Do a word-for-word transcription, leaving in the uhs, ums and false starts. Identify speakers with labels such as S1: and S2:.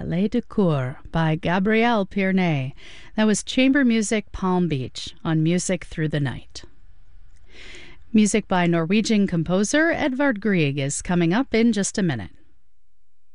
S1: Palais de Cour by Gabrielle Pierney. That was Chamber Music Palm Beach on Music Through the Night. Music by Norwegian composer Edvard Grieg is coming up in just a minute.